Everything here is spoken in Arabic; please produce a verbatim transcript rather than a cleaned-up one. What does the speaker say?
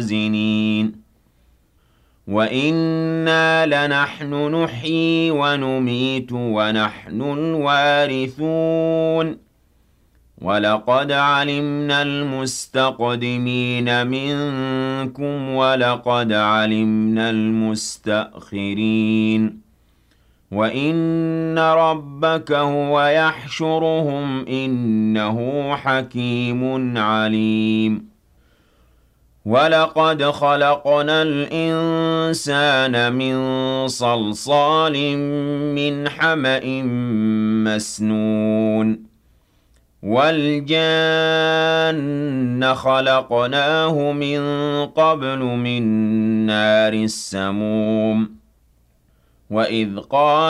الْمُحْسِنِينَ وَإِنَّا لَنَحْنُ نُحْيِي وَنُمِيتُ وَنَحْنُ الْوَارِثُونَ وَلَقَدْ عَلِمْنَا الْمُسْتَقْدِمِينَ مِنكُمْ وَلَقَدْ عَلِمْنَا الْمُسْتَأْخِرِينَ وَإِنَّ رَبَّكَ هُوَ يَحْشُرُهُمْ إِنَّهُ حَكِيمٌ عَلِيمٌ وَلَقَدْ خَلَقْنَا الْإِنسَانَ مِنْ صَلْصَالٍ مِّنْ حَمَإٍ مَّسْنُونٍ وَالْجَانَّ خَلَقْنَاهُ مِن قَبْلُ مِن نَّارِ السَّمُومِ وَإِذْ قَالَ